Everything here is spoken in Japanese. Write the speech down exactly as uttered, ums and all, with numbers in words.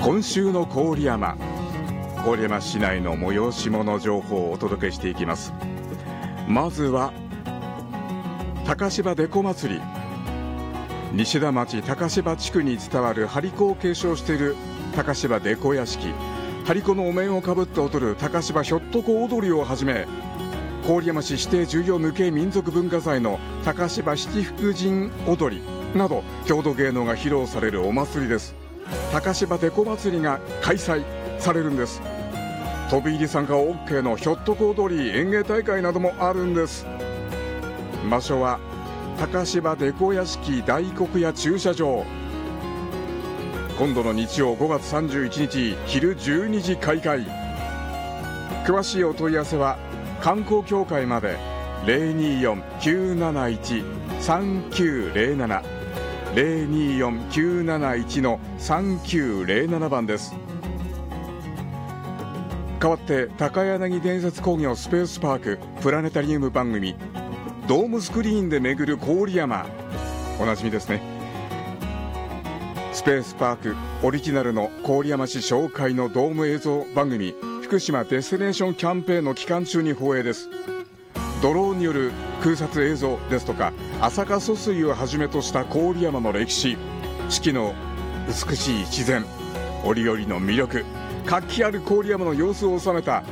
今週の郡山郡山市内の催し物情報をお届けしていきます。まずは高芝でこ祭り。西田町高芝地区に伝わる張り子を継承している高芝でこ屋敷。張り子のお面をかぶって踊る高芝ひょっとこ踊りをはじめ、郡山市指定重要無形民族文化財の高芝七福神踊りなど郷土芸能が披露されるお祭りです。高芝でこ祭りが開催されるんです。飛び入り参加 オーケー のひょっとこ踊り演芸大会などもあるんです。場所は高芝でこ屋敷大黒屋駐車場。今度の日曜ごがつさんじゅういちにち昼じゅうにじ開会。詳しいお問い合わせは観光協会まで ゼロにーよん きゅうなないち さんきゅうゼロなな ゼロにーよん きゅうなないち のさんきゅうゼロななばんです。代わって高柳伝説工業スペースパークプラネタリウム番組ドームスクリーンで巡る郡山、おなじみですね。スペースパークオリジナルの郡山市紹介のドーム映像番組福島デスティネーションキャンペーンの期間中に放映です。ドローンによる空撮映像ですとか朝霞疎水をはじめとした郡山の歴史、四季の美しい自然、折々の魅力、活気ある郡山の様子を収めた